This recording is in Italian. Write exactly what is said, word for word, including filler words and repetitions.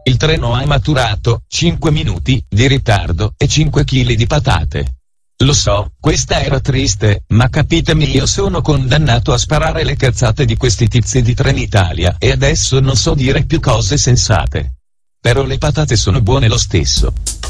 Il treno ha maturato cinque minuti di ritardo e cinque chili di patate. Lo so, questa era triste, ma capitemi, io sono condannato a sparare le cazzate di questi tizi di Trenitalia e adesso non so dire più cose sensate. Però le patate sono buone lo stesso.